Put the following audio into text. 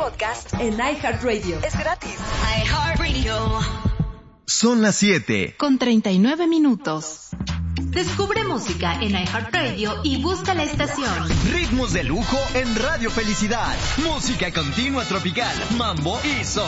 podcast en iHeartRadio. Es gratis. iHeartRadio. Son las 7:39. Descubre música en iHeartRadio y busca la estación Ritmos de lujo en Radio Felicidad. Música continua tropical, mambo y son.